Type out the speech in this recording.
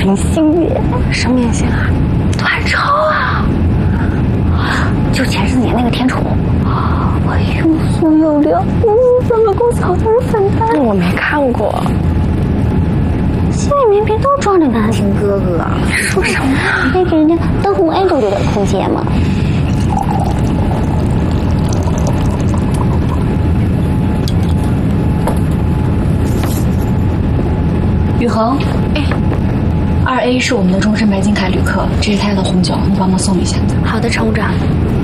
明星耶！什么明星啊？段超啊！就前4年那个天宠。哎呦，苏有良，咱们公司好像是粉单。我没看过。心里面别都装着南星哥哥。说什么呀？得给人家当红爱豆留点空间嘛。 宇恒，哎，2A 是我们的终身白金卡旅客，这是他要的红酒，你帮忙送一下。 好的，乘务长。